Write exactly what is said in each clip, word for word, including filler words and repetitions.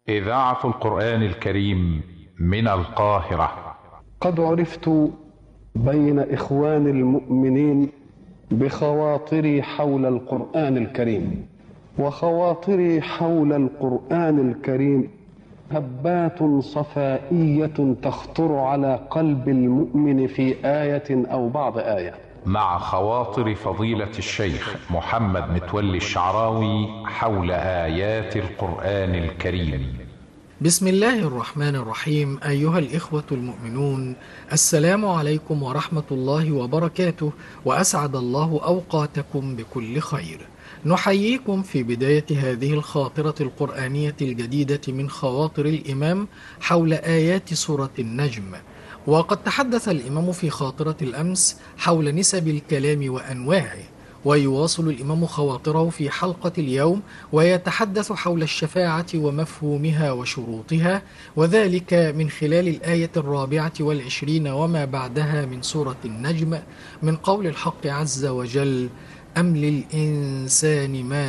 إذاعة القرآن الكريم من القاهرة. قد عرفت بين إخوان المؤمنين بخواطري حول القرآن الكريم، وخواطري حول القرآن الكريم هبات صفائية تخطر على قلب المؤمن في آية أو بعض آية. مع خواطر فضيلة الشيخ محمد متولي الشعراوي حول آيات القرآن الكريم. بسم الله الرحمن الرحيم. أيها الإخوة المؤمنون، السلام عليكم ورحمة الله وبركاته، وأسعد الله أوقاتكم بكل خير. نحييكم في بداية هذه الخاطرة القرآنية الجديدة من خواطر الإمام حول آيات سورة النجم. وقد تحدث الإمام في خاطرة الأمس حول نسب الكلام وأنواعه، ويواصل الإمام خواطره في حلقة اليوم ويتحدث حول الشفاعة ومفهومها وشروطها، وذلك من خلال الآية الرابعة والعشرين وما بعدها من سورة النجم، من قول الحق عز وجل: أم للإنسان ما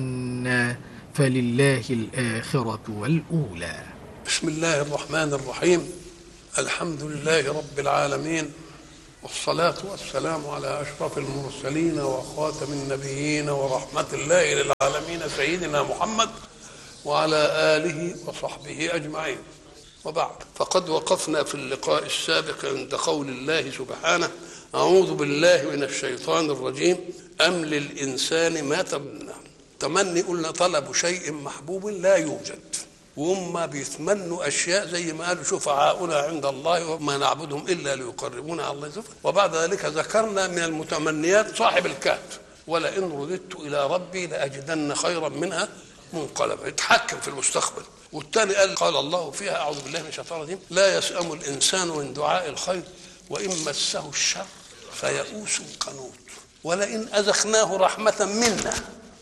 تمنى فلله الآخرة والأولى. بسم الله الرحمن الرحيم. الحمد لله رب العالمين، والصلاة والسلام على أشرف المرسلين وخاتم النبيين ورحمة الله للعالمين سيدنا محمد وعلى آله وصحبه أجمعين، وبعد. فقد وقفنا في اللقاء السابق عند قول الله سبحانه: أعوذ بالله من الشيطان الرجيم. أم للإنسان ما تمنى. تمني قلنا طلب شيء محبوب لا يوجد، وهم بيتمنوا أشياء زي ما قالوا شفعاؤنا عند الله وما نعبدهم إلا ليقربونا على الله زلفى. وبعد ذلك ذكرنا من المتمنيات صاحب الكهف: ولئن رددت إلى ربي لأجدن خيرا منها منقلبا، يتحكم في المستقبل. والثاني قال قال الله فيها: أعوذ بالله من الشيطان الرجيم: لا يسأم الإنسان من دعاء الخير وإن مسه الشر فيئوس قنوط، ولئن أذقناه رحمة منا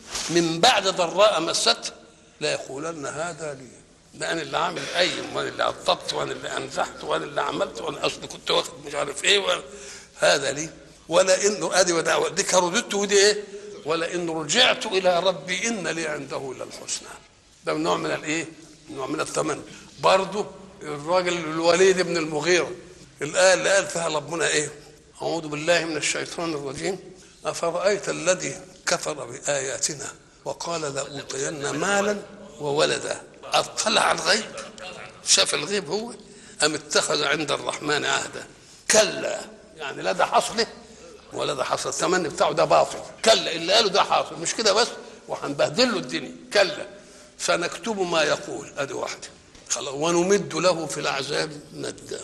من بعد ضراء مسته لا يقولن هذا لي، ده انا اللي عامل قيم، وانا اللي عطبت، وانا اللي انزحت، وانا اللي عملت، وانا اصلي كنت واخد مش عارف ايه، وانا هذا لي. ولا ان ادي ودعوه دي كردت ودي ايه، ولا ان رجعت الى ربي ان لي عنده للحسنى. ده نوع من الايه، نوع من التمني. برضه الراجل الوليد بن المغيرة، الايه اللي قال فيها ربنا ايه: اعوذ بالله من الشيطان الرجيم: افرايت الذي كفر باياتنا وقال لأوتين مالا وولدا اطلع على الغيب، شاف الغيب هو، ام اتخذ عند الرحمن عهدا. كلا، يعني لا ده حصله ولا ده حصل، التمني بتاعه ده باطل. كلا، اللي قاله ده حاصل، مش كده بس، وهنبهدل له الدنيا. كلا سنكتب ما يقول، ادي واحده خلاص، ونمد له في العذاب مدا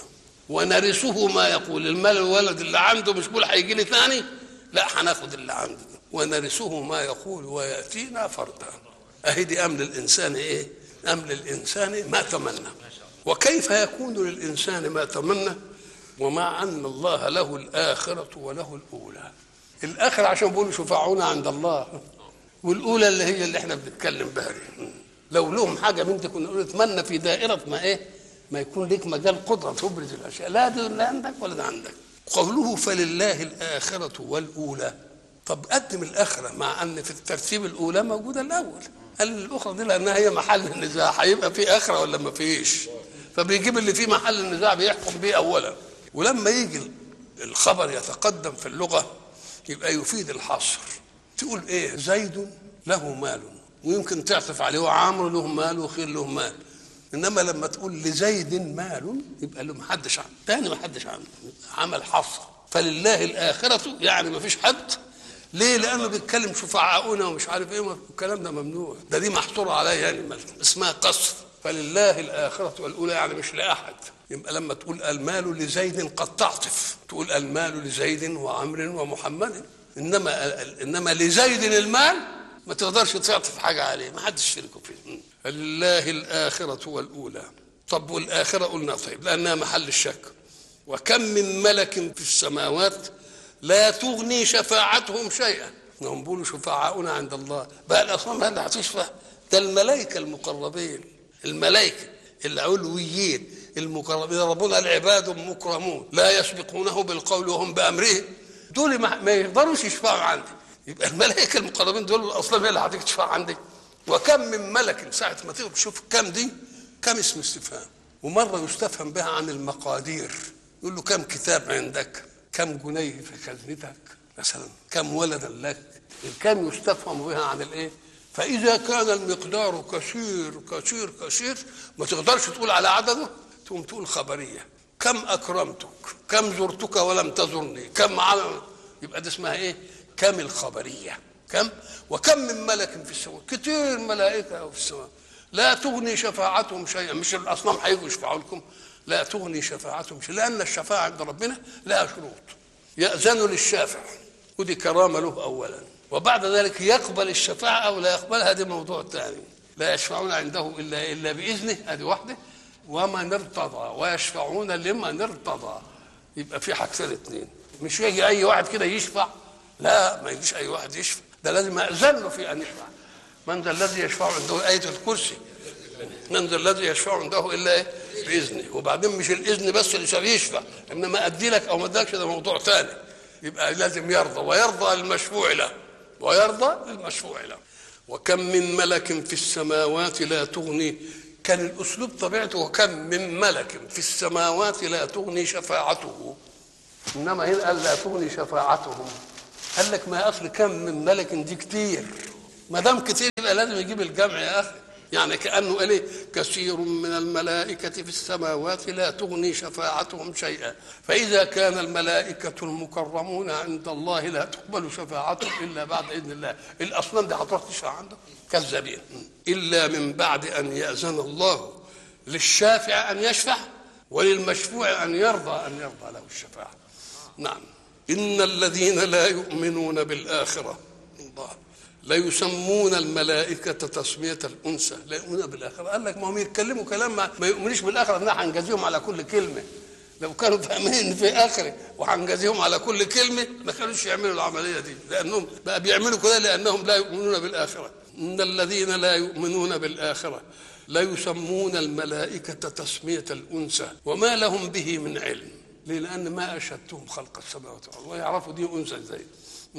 ونرثه ما يقول. المال الولد اللي عنده مش بقول هيجي لي ثاني، لا هناخد اللي عنده. ونرثه ما يقول وياتينا فردا. اهي دي امن الانسان ايه؟ امن الانسان ما تمنى. وكيف يكون للانسان ما تمنى ومع ان الله له الاخره وله الاولى؟ الاخره عشان بيقولوا شفاعونا عند الله، والاولى اللي هي اللي احنا بنتكلم بها دي. لو لهم حاجه من دي كنا نقول اتمنى في دائره ما ايه، ما يكون لك مجال قدره تبرز الاشياء. لا ده لا عندك ولا ده عندك. قوله فلله الاخره والاولى، طب قدم الاخره مع ان في الترتيب الاولى موجوده الاول، قال الاخرى دي لانها هي محل النزاع، هيبقى في اخره ولا ما فيش؟ فبيجيب اللي فيه محل النزاع بيحكم بيه اولا. ولما يجي الخبر يتقدم في اللغه يبقى يفيد الحصر. تقول ايه؟ زيد له مال، ويمكن تعطف عليه وعمرو له مال وخير له مال. انما لما تقول لزيد مال يبقى له محدش عنه، تاني محدش عنه، عمل حصر. فلله الاخره يعني ما فيش حد. ليه؟ لانه بيتكلم شفعاؤنا ومش عارف ايه، الكلام ده ممنوع، ده دي محصوره عليها، يعني اسمها قصر. فلله الاخره والاولى يعني مش لاحد. يبقى لما تقول المال لزيد قد تعطف، تقول المال لزيد وعمر ومحمد. انما انما لزيد المال ما تقدرش تعطف حاجه عليه، ما حدش يشركه فيه. فلله الاخره والاولى. طب والاخره قلنا طيب لانها محل الشك. وكم من ملك في السماوات لا تغني شفاعتهم شيئا. هم بيقولوا شفاعاؤنا عند الله، بقى الاصنام هل هتشفع؟ ده الملائكه المقربين، الملائكه العلويين المقربين، ربنا العباد مكرمون لا يسبقونه بالقول وهم بامره، دول ما يقدروش يشفعوا عندي. يبقى الملائكه المقربين دول اصلا هي اللي هتشفع عندي. وكم من ملك، ساعه ما تيجي تشوف كم دي كم اسم استفهام. ومره يستفهم بها عن المقادير، يقول له كم كتاب عندك، كم جنيه في خزنتك مثلا، كم ولدا لك. الكم يستفهم بها عن الايه. فاذا كان المقدار كثير كثير كثير ما تقدرش تقول على عدده، تقوم تقول خبريه. كم اكرمتك، كم زرتك ولم تزرني، كم عمل. يبقى ده اسمها ايه؟ كم الخبريه. كم وكم من ملك في السماء، كتير ملائكه في السماء لا تغني شفاعتهم شيئا. مش الاصنام هيجوا يشفعوا لكم، لا تغني شفاعتهم شيئا، لان الشفاعه عند ربنا لها شروط. يأذن للشافع ودي كرامه له اولا، وبعد ذلك يقبل الشفاعه او لا يقبلها، دي موضوع ثاني. لا يشفعون عنده الا الا باذنه، هذه واحده. ومن ارتضى ويشفعون لمن ارتضى. يبقى في حاجتين اثنين، مش يجي اي واحد كده يشفع، لا ما يجيش اي واحد يشفع، ده لازم يأذن له في ان يشفع. من ذا الذي يشفع عنده، آية الكرسي، من ذا الذي يشفع عنده الا ايه؟ باذنه. وبعدين مش الاذن بس اللي يشفع، انما ادي لك او ما ادالكش ده موضوع ثاني. يبقى لازم يرضى، ويرضى للمشفوع له، ويرضى للمشفوع له. وكم من ملك في السماوات لا تغني، كان الاسلوب طبيعته وكم من ملك في السماوات لا تغني شفاعته، انما هنا قال لا تغني شفاعتهم. قال لك ما اصل كم من ملك دي كتير، ما دام كتير يبقى لازم يجيب الجمع يا اخي. يعني كانه قال ايه؟ كثير من الملائكه في السماوات لا تغني شفاعتهم شيئا. فاذا كان الملائكه المكرمون عند الله لا تقبل شفاعتهم الا بعد اذن الله، الاصنام دي هتروح تشفع عنده؟ كذابين. الا من بعد ان ياذن الله للشافع ان يشفع، وللمشفوع ان يرضى ان يرضى له الشفاعه. نعم. ان الذين لا يؤمنون بالاخره، الله، لا يسمون الملائكة تسمية الأنثى، لا يؤمنون بالآخرة. قال لك ما هم يتكلموا كلام ما, ما يؤمنوش بالآخرة، إننا هنجازيهم على كل كلمة. لو كانوا فاهمين في آخرة وهنجازيهم على كل كلمة ما كانوش يعملوا العملية دي، لأنهم بقى بيعملوا كده لأنهم لا يؤمنون بالآخرة. إن الذين لا يؤمنون بالآخرة لا يسمون الملائكة تسمية الأنثى وما لهم به من علم. ليه؟ لأن ما أشهدتهم خلق السماوات والأرض ويعرفوا دي أنثى إزاي.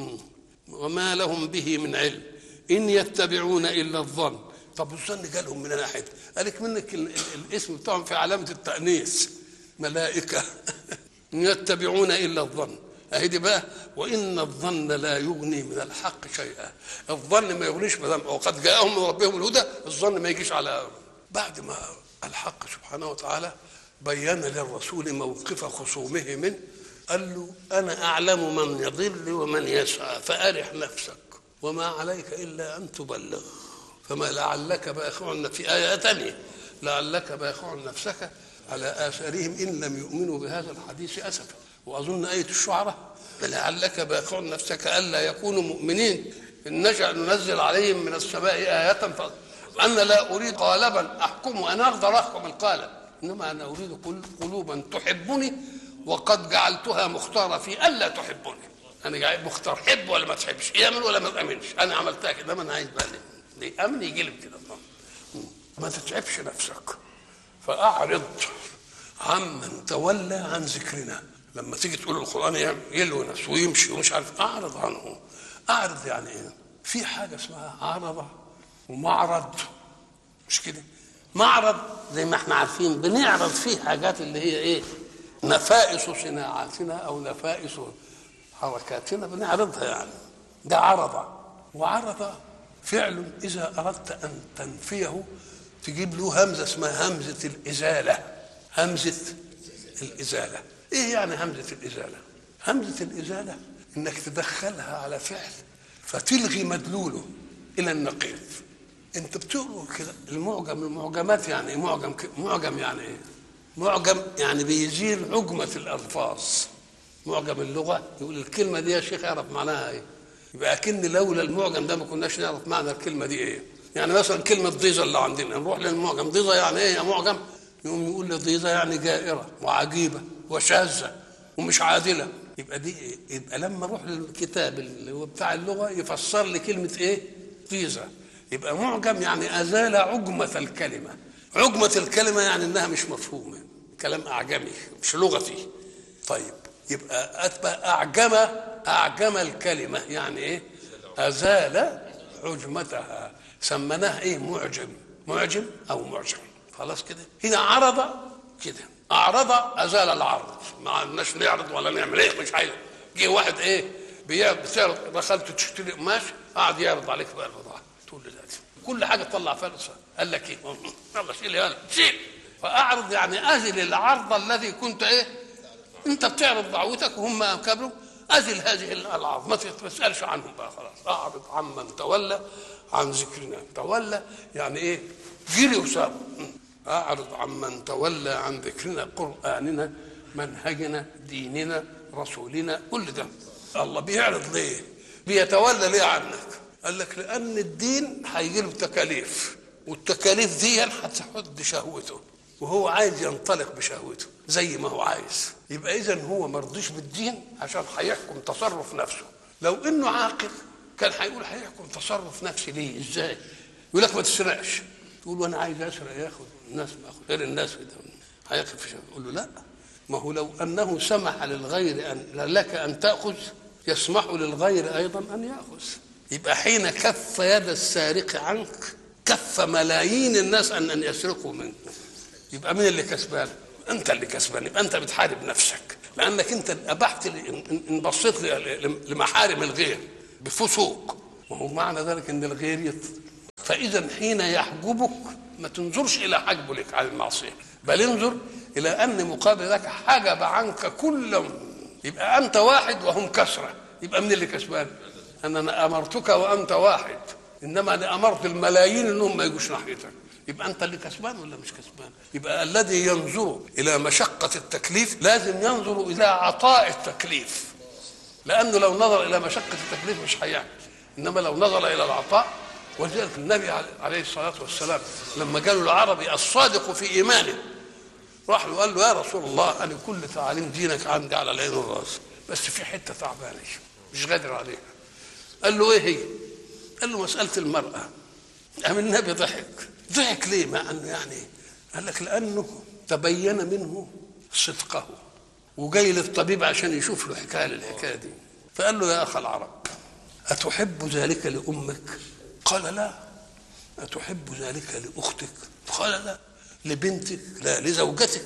وما لهم به من علم إن يتبعون إلا الظن. طب الظن جالهم من ناحية، قالك منك الاسم بتاعهم في علامة التأنيث ملائكة. إن يتبعون إلا الظن، أهدي بقى. وإن الظن لا يغني من الحق شيئا. الظن ما يغنيش، ما دام وقد جاءهم من ربهم الهدى، الظن ما يجيش على. بعد ما الحق سبحانه وتعالى بين للرسول موقف خصومه منه، قال له أنا أعلم من يضل ومن يسعى فأرح نفسك وما عليك إلا أن تبلغ. فما لعلك باخع في آية ثانية، لعلك باخع نفسك على آثارهم إن لم يؤمنوا بهذا الحديث أسفا. وأظن آية الشعراء لعلك باخع نفسك ألا يكونوا مؤمنين إن نشأ ننزل عليهم من السماء آية أنا لا أريد قالبا أحكم، أنا أقدر أحكم القالب، إنما أنا أريد قلوبا تحبني وقد جعلتها مختارة في ألا تحبني. أنا جاي مختار، حب ولا ما تحبش، يأمن ولا ما تأمنش، أنا عملتها كده. ما أنا عايز بقى ليه أمن يجلب كده. ما تتعبش نفسك، فأعرض عمن تولى عن ذكرنا. لما تيجي تقول القرآن يلوي نفسه ويمشي ومش عارف، أعرض عنه. أعرض يعني إيه؟ في حاجة اسمها عرضة ومعرض، مش كده؟ معرض زي ما احنا عارفين بنعرض فيه حاجات اللي هي ايه؟ نفائس صناعاتنا او نفائس حركاتنا بنعرضها، يعني ده عرض. وعرض فعل اذا اردت ان تنفيه تجيب له همزه اسمها همزه الازاله. همزه الازاله ايه يعني همزه الازاله؟ همزه الازاله انك تدخلها على فعل فتلغي مدلوله الى النقيض. انت بتقول كده المعجم، المعجمات يعني ايه؟ معجم معجم يعني ايه؟ معجم يعني بيزيل عجمة الألفاظ. معجم اللغة يقول الكلمة دي يا شيخ اعرف معناها ايه؟ يبقى أكن لولا المعجم ده ما كناش نعرف معنى الكلمة دي ايه. يعني مثلا كلمة ضيزة اللي عندنا، نروح للمعجم ضيزة يعني ايه يا معجم؟ يقوم يقول لي ضيزة يعني جائرة وعجيبة وشاذة ومش عادلة. يبقى دي إيه؟ يبقى لما اروح للكتاب اللي هو بتاع اللغة يفسر لي كلمة ايه؟ ضيزة. يبقى معجم يعني أزال عجمة الكلمة. عجمة الكلمة يعني إنها مش مفهومة، كلام أعجمي مش لغتي. طيب يبقى أتبع أعجم، أعجم الكلمة يعني إيه؟ أزال عجمتها، سمناه إيه؟ معجم. معجم أو معجم. خلاص كده. هنا عرض كده، اعرض ازال العرض، ما عندناش نعرض ولا نعمل ايه، مش عايز. جه واحد ايه بيعرض، دخلت تشتري قماش قاعد يعرض عليك بقى البضاعه، تقول له دلوقتي كل حاجه تطلع فيها الاسعار، قال لك ايه؟ يلا شيل يلا شيل. فاعرض يعني ازل العرض الذي كنت ايه انت بتعرض دعوتك وهم كبروا، ازل هذه العرض، ما تسالش عنهم بقى خلاص. اعرض عمن تولى عن ذكرنا. تولى يعني ايه؟ جري وساب. اعرض عمن تولى عن ذكرنا، قراننا، منهجنا، ديننا، رسولنا، كل ده. الله بيعرض ليه؟ بيتولى ليه عنك؟ قال لك لان الدين هيجي له تكاليف، والتكاليف دي هتحد شهوته، وهو عايز ينطلق بشهوته زي ما هو عايز. يبقى اذا هو مرضيش بالدين عشان هيحكم تصرف نفسه. لو انه عاقل كان هيقول هيحكم تصرف نفسي ليه؟ ازاي؟ يقول لك ما تسرقش، تقول له انا عايز اسرق، ياخد الناس ما اخد غير الناس كده، هيقف في شهوته. يقول له لا، ما هو لو انه سمح للغير ان لك ان تاخذ يسمح للغير ايضا ان ياخذ. يبقى حين كف يد السارق عنك كف ملايين الناس ان ان يسرقوا منك. يبقى مين اللي كسبان؟ انت اللي كسبان. يبقى انت بتحارب نفسك، لانك انت ابحت ان بصيت لمحارم الغير بفسوق، وهو معنى ذلك ان الغير يط... فاذا حين يحجبك ما تنظرش الى حجبه لك على المعصيه، بل انظر الى ان مقابل ذلك حجب عنك كل. يبقى انت واحد وهم كسره. يبقى من اللي كسبان؟ انا امرتك وانت واحد، انما انا امرت الملايين انهم ما يجوش ناحيتك. يبقى انت اللي كسبان ولا مش كسبان؟ يبقى الذي ينظر الى مشقه التكليف لازم ينظر الى عطاء التكليف، لانه لو نظر الى مشقه التكليف مش هيعمل، انما لو نظر الى العطاء. ولذلك النبي عليه الصلاه والسلام لما قالوا العربي الصادق في ايمانه، راح له قال له يا رسول الله انا كل تعاليم دينك عندي على العين والراس، بس في حته تعبانه مش قادر عليها. قال له ايه هي؟ قال له مساله المراه. قام النبي ضحك. ضحك ليه؟ مع انه يعني قال لك لانه تبين منه صدقه، وجاي للطبيب عشان يشوف له حكايه للحكايه دي. فقال له يا اخ العرب اتحب ذلك لامك؟ قال لا. اتحب ذلك لاختك؟ قال لا. لبنتك؟ لا. لزوجتك؟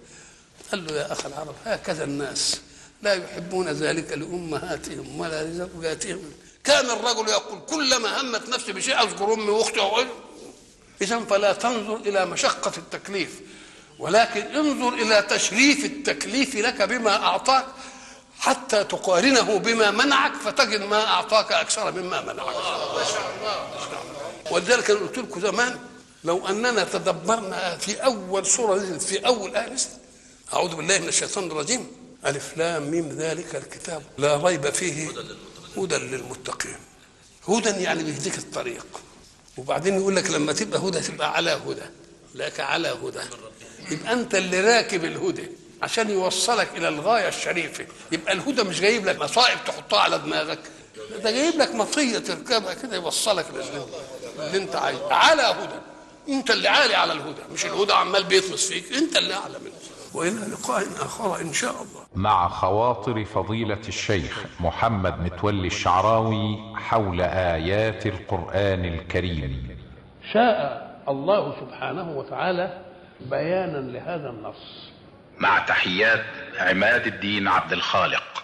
قال له يا اخ العرب هكذا الناس لا يحبون ذلك لامهاتهم ولا لزوجاتهم. كان الرجل يقول كلما همت نفسي بشيء اذكر امي واختي وغيري. اذا فلا تنظر الى مشقه التكليف، ولكن انظر الى تشريف التكليف لك بما اعطاك حتى تقارنه بما منعك فتجد ما اعطاك اكثر مما منعك. ما شاء الله. ولذلك انا قلت لكم زمان لو اننا تدبرنا في اول سوره نزلت في اول ايه نزلت اعوذ بالله من الشيطان الرجيم الف لام ميم ذلك الكتاب لا ريب فيه هدى للمتقين. هدى يعني بيهديك الطريق، وبعدين يقول لك لما تبقى هدى تبقى على هدى، لك على هدى. يبقى انت اللي راكب الهدى عشان يوصلك الى الغايه الشريفه. يبقى الهدى مش جايب لك مصائب تحطها على دماغك، ده جايب لك مطيه تركبها كده يوصلك اللي انت عايزه على هدى. انت اللي عالي على الهدى، مش الهدى عمال بيطمس فيك، انت اللي اعلى منه. والى لقاء اخر ان شاء الله. مع خواطر فضيلة الشيخ محمد متولي الشعراوي حول آيات القرآن الكريم. شاء الله سبحانه وتعالى بيانا لهذا النص. مع تحيات عماد الدين عبد الخالق.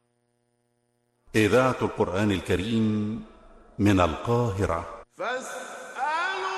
إذاعة القرآن الكريم من القاهرة.